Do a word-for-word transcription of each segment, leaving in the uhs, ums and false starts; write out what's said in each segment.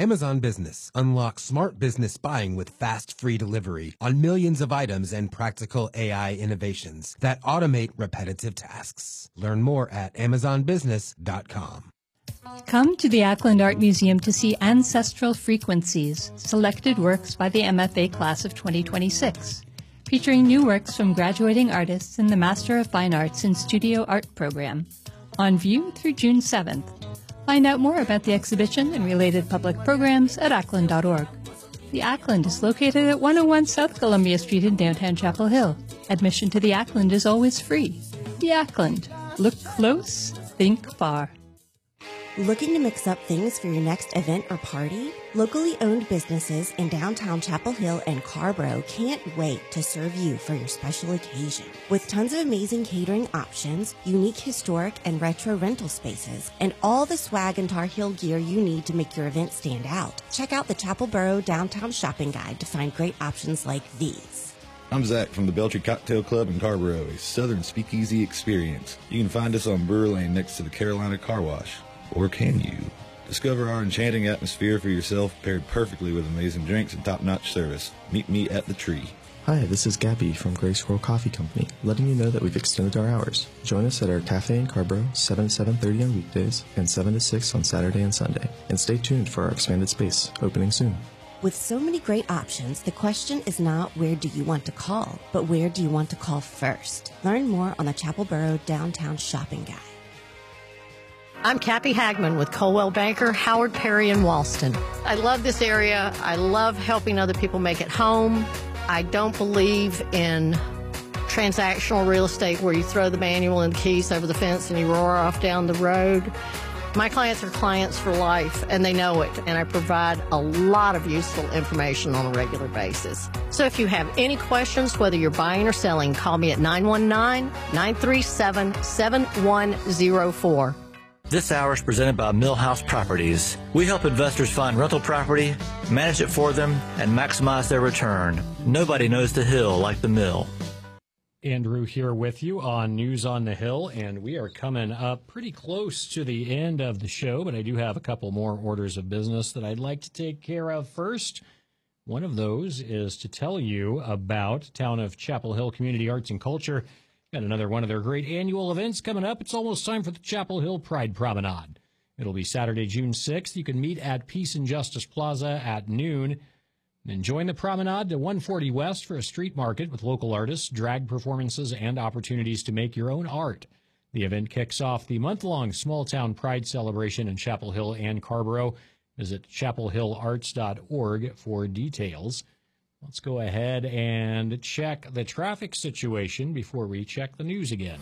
Amazon Business. Unlock smart business buying with fast, free delivery on millions of items and practical A I innovations that automate repetitive tasks. Learn more at amazon business dot com. Come to the Ackland Art Museum to see Ancestral Frequencies, selected works by the M F A class of twenty twenty-six, featuring new works from graduating artists in the Master of Fine Arts in Studio Art program, on view through June seventh. Find out more about the exhibition and related public programs at ackland dot org. The Ackland is located at one oh one South Columbia Street in downtown Chapel Hill. Admission to the Ackland is always free. The Ackland. Look close, think far. Looking to mix up things for your next event or party? Locally owned businesses in downtown Chapel Hill and Carborough can't wait to serve you for your special occasion. With tons of amazing catering options, unique historic and retro rental spaces, and all the swag and Tar Heel gear you need to make your event stand out, check out the Chapel Borough Downtown Shopping Guide to find great options like these. I'm Zach from the Beltry Cocktail Club in Carborough, a southern speakeasy experience. You can find us on Brewer Lane next to the Carolina Car Wash. Or can you? Discover our enchanting atmosphere for yourself, paired perfectly with amazing drinks and top-notch service. Meet me at the Tree. Hi, this is Gabby from Gray Squirrel Coffee Company, letting you know that we've extended our hours. Join us at our cafe in Carborough, seven to seven thirty on weekdays and seven to six on Saturday and Sunday. And stay tuned for our expanded space, opening soon. With so many great options, the question is not where do you want to call, but where do you want to call first? Learn more on the Chapel Borough Downtown Shopping Guide. I'm Cappy Hagman with Coldwell Banker, Howard Perry, and Walston. I love this area. I love helping other people make it home. I don't believe in transactional real estate where you throw the manual and the keys over the fence and you roar off down the road. My clients are clients for life, and they know it, and I provide a lot of useful information on a regular basis. So if you have any questions, whether you're buying or selling, call me at nine one nine, nine three seven, seven one zero four. This hour is presented by Millhouse Properties. We help investors find rental property, manage it for them, and maximize their return. Nobody knows the Hill like the Mill. Andrew here with you on News on the Hill, and we are coming up pretty close to the end of the show, but I do have a couple more orders of business that I'd like to take care of first. One of those is to tell you about Town of Chapel Hill Community Arts and Culture. Got another one of their great annual events coming up. It's almost time for the Chapel Hill Pride Promenade. It'll be Saturday, June sixth. You can meet at Peace and Justice Plaza at noon. Then join the promenade to one forty West for a street market with local artists, drag performances, and opportunities to make your own art. The event kicks off the month-long Small Town Pride celebration in Chapel Hill and Carborough. Visit chapel hill arts dot org for details. Let's go ahead and check the traffic situation before we check the news again.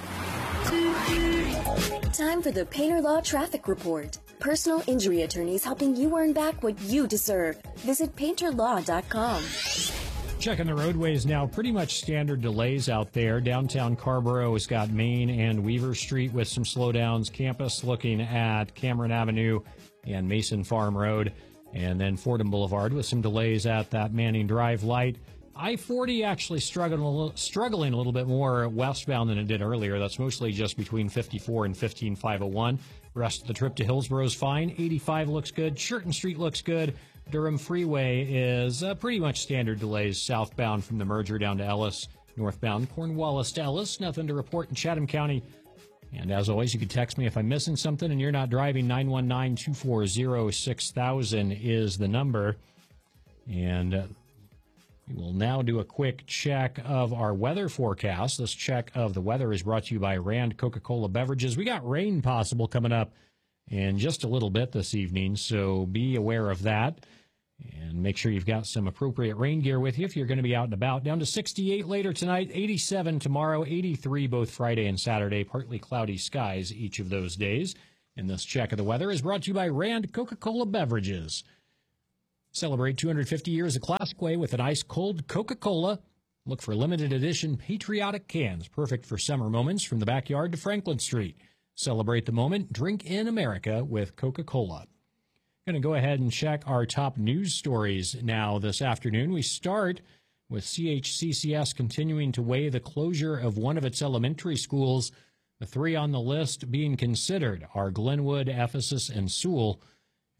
Time for the Painter Law Traffic Report. Personal injury attorneys helping you earn back what you deserve. Visit painter law dot com. Checking the roadways now. Pretty much standard delays out there. Downtown Carborough has got Main and Weaver Street with some slowdowns. Campus looking at Cameron Avenue and Mason Farm Road. And then Fordham Boulevard with some delays at that Manning Drive light. I forty actually struggling a little, struggling a little bit more westbound than it did earlier. That's mostly just between fifty-four and fifteen five oh one. The rest of the trip to Hillsborough is fine. eighty-five looks good. Churton Street looks good. Durham Freeway is uh, pretty much standard delays southbound from the merger down to Ellis. Northbound Cornwallis to Ellis. Nothing to report in Chatham County. And as always, you can text me if I'm missing something and you're not driving. Nine one nine, two four zero, six thousand is the number. And uh, we will now do a quick check of our weather forecast. This check of the weather is brought to you by Rand Coca-Cola Beverages. We got rain possible coming up in just a little bit this evening, so be aware of that. And make sure you've got some appropriate rain gear with you if you're going to be out and about. Down to sixty-eight later tonight, eighty-seven tomorrow, eighty-three both Friday and Saturday. Partly cloudy skies each of those days. And this check of the weather is brought to you by Rand Coca-Cola Beverages. Celebrate two hundred fifty years the classic way with an ice-cold Coca-Cola. Look for limited edition patriotic cans, perfect for summer moments from the backyard to Franklin Street. Celebrate the moment. Drink in America with Coca-Cola. Going to go ahead and check our top news stories now this afternoon. We start with C H C C S continuing to weigh the closure of one of its elementary schools. The three on the list being considered are Glenwood, Ephesus, and Sewell.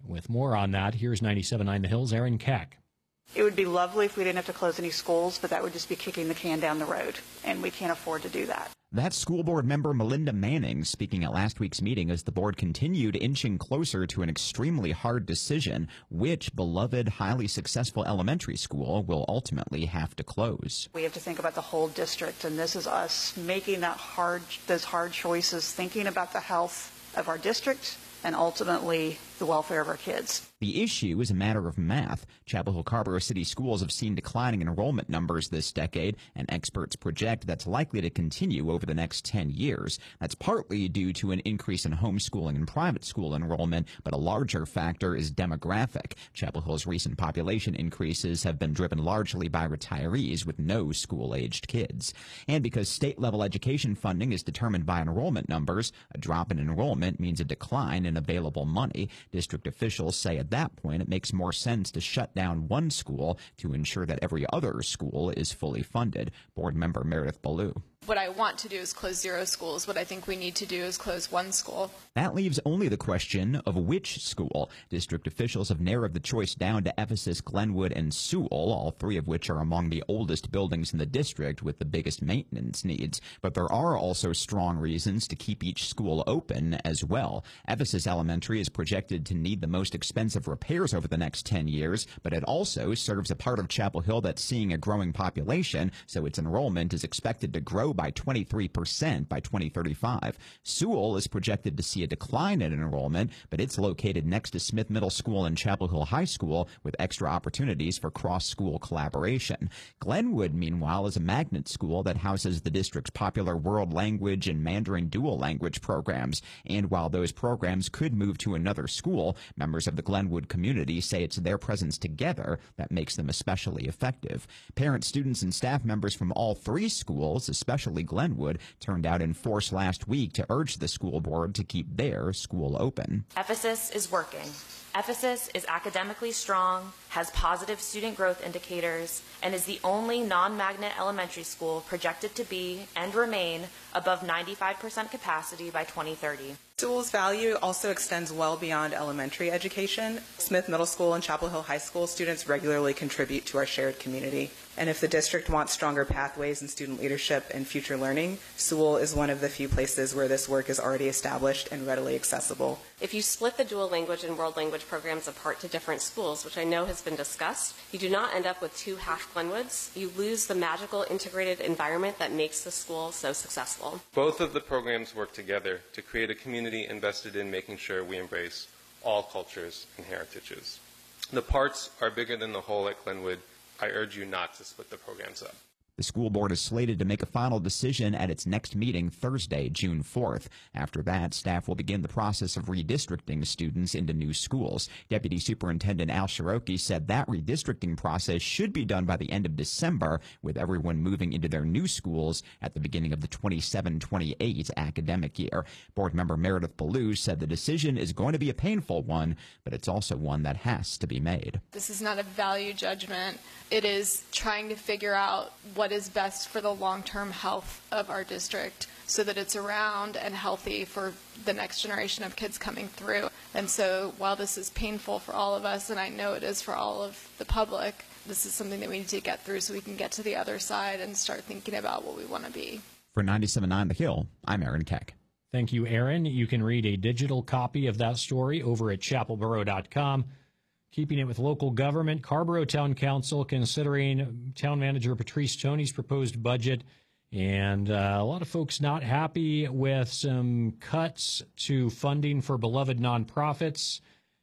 With more on that, here's ninety-seven point nine The Hills' Aaron Keck. It would be lovely if we didn't have to close any schools, but that would just be kicking the can down the road, and we can't afford to do that. That's school board member Melinda Manning speaking at last week's meeting as the board continued inching closer to an extremely hard decision: which beloved, highly successful elementary school will ultimately have to close. We have to think about the whole district, and this is us making that hard, those hard choices, thinking about the health of our district and ultimately the welfare of our kids. The issue is a matter of math. Chapel Hill Carrboro City Schools have seen declining enrollment numbers this decade, and experts project that's likely to continue over the next ten years. That's partly due to an increase in homeschooling and private school enrollment, but a larger factor is demographic. Chapel Hill's recent population increases have been driven largely by retirees with no school-aged kids. And because state-level education funding is determined by enrollment numbers, a drop in enrollment means a decline in available money. District officials say at that point it makes more sense to shut down one school to ensure that every other school is fully funded. Board member Meredith Ballou. What I want to do is close zero schools. What I think we need to do is close one school. That leaves only the question of which school. District officials have narrowed the choice down to Ephesus, Glenwood, and Sewell, all three of which are among the oldest buildings in the district with the biggest maintenance needs. But there are also strong reasons to keep each school open as well. Ephesus Elementary is projected to need the most expensive repairs over the next ten years, but it also serves a part of Chapel Hill that's seeing a growing population, so its enrollment is expected to grow by twenty-three percent by twenty thirty-five. Sewell is projected to see a decline in enrollment, but it's located next to Smith Middle School and Chapel Hill High School with extra opportunities for cross-school collaboration. Glenwood, meanwhile, is a magnet school that houses the district's popular world language and Mandarin dual language programs. And while those programs could move to another school, members of the Glenwood community say it's their presence together that makes them especially effective. Parents, students, and staff members from all three schools, especially Glenwood, turned out in force last week to urge the school board to keep their school open. Ephesus is working. Ephesus is academically strong, has positive student growth indicators, and is the only non-magnet elementary school projected to be and remain above ninety-five percent capacity by twenty thirty. Sewell's value also extends well beyond elementary education. Smith Middle School and Chapel Hill High School students regularly contribute to our shared community. And if the district wants stronger pathways in student leadership and future learning, Sewell is one of the few places where this work is already established and readily accessible. If you split the dual language and world language programs apart to different schools, which I know has been discussed, you do not end up with two half Glenwoods. You lose the magical integrated environment that makes the school so successful. Both of the programs work together to create a community invested in making sure we embrace all cultures and heritages. The parts are bigger than the whole at Glenwood. I urge you not to split the programs up. The school board is slated to make a final decision at its next meeting Thursday, June fourth. After that, staff will begin the process of redistricting students into new schools. Deputy Superintendent Al Cherokee said that redistricting process should be done by the end of December, with everyone moving into their new schools at the beginning of the twenty-seven twenty-eight academic year. Board member Meredith Ballou said the decision is going to be a painful one, but it's also one that has to be made. This is not a value judgment. It is trying to figure out what is best for the long-term health of our district so that it's around and healthy for the next generation of kids coming through. And so while this is painful for all of us, and I know it is for all of the public, this is something that we need to get through so we can get to the other side and start thinking about what we want to be. For ninety-seven point nine The Hill, I'm Aaron Keck. Thank you, Aaron. You can read a digital copy of that story over at chapel borough dot com. Keeping it with local government, Carrboro Town Council considering Town Manager Patrice Toney's proposed budget, and uh, a lot of folks not happy with some cuts to funding for beloved nonprofits.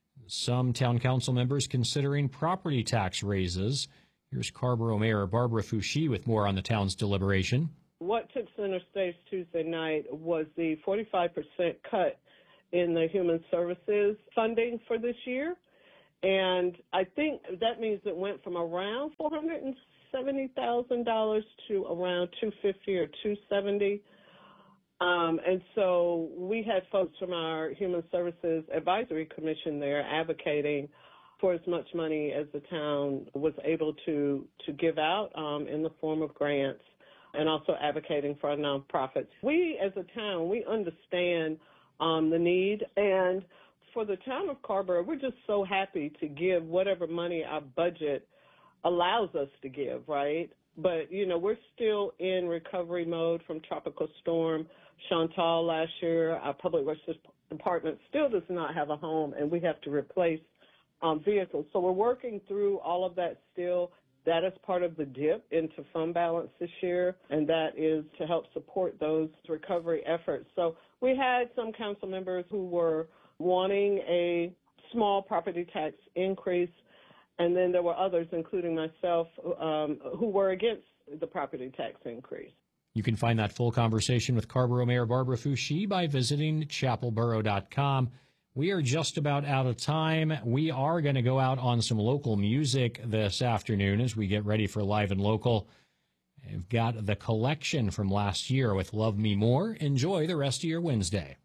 Some Town Council members considering property tax raises. Here's Carrboro Mayor Barbara Foushee with more on the town's deliberation. What took center stage Tuesday night was the forty-five percent cut in the human services funding for this year. And I think that means it went from around four hundred seventy thousand dollars to around two hundred fifty thousand dollars or two hundred seventy thousand dollars. Um, and so we had folks from our Human Services Advisory Commission there advocating for as much money as the town was able to, to give out um, in the form of grants, and also advocating for our nonprofits. We as a town, we understand um, the need, and for the town of Carrboro, we're just so happy to give whatever money our budget allows us to give, right? But, you know, we're still in recovery mode from Tropical Storm Chantal last year. Our Public Works Department still does not have a home, and we have to replace um, vehicles. So we're working through all of that still. That is part of the dip into fund balance this year, and that is to help support those recovery efforts. So we had some council members who were wanting a small property tax increase, and then there were others, including myself, um, who were against the property tax increase. You can find that full conversation with Carrboro Mayor Barbara Foushee by visiting chapel borough dot com. We are just about out of time. We are going to go out on some local music this afternoon as we get ready for Live and Local. We've got The Collection from last year with Love Me More. Enjoy the rest of your Wednesday.